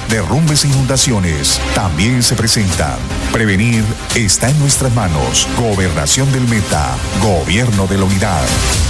derrumbes e inundaciones también se presentan. Prevenir está en nuestras manos. Gobernación del Meta. Gobierno de la Unidad.